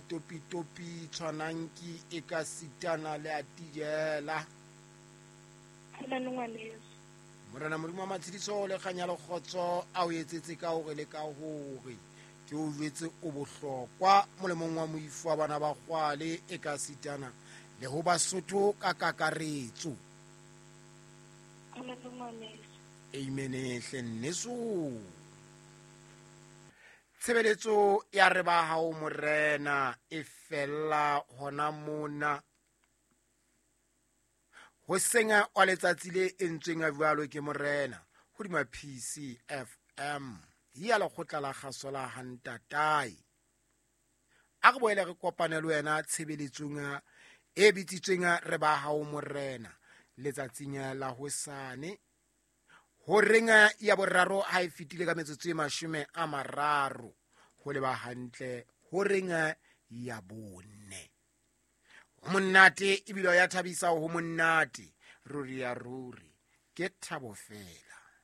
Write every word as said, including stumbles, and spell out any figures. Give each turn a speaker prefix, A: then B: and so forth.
A: topi-topi tshwananki e ka sitana le a tijela.
B: Halane ngwaneso.
A: Morena Modimo wa Matshidiso le kganya le kgotso a o etsetse ka hore le ka hore ke o jwetse o bohlokwa molemong wa moifu wa bana ba kgwale e ka sitana le ho Basotho ka kakaretso.
B: Halane ngwaneso.
A: Amen hle nneso. Tshebeletso ya re ba hao morena e fella hona mona ho senga wa letsatsi le entsweng a jwalo ke morena hodima P C F M ya le khotla la kgasola hantatai a go boela re kopane le wena tshebeletsong e bitsitsweng re ba hao morena letsatsing la hosane ho renga ya boraro ha e fitile ka metsotso e mashome a mararo ho leba hantle ho renga ya bone ho monate ebile ya thabisa ho monate ruri ya ruri ke thabo fela.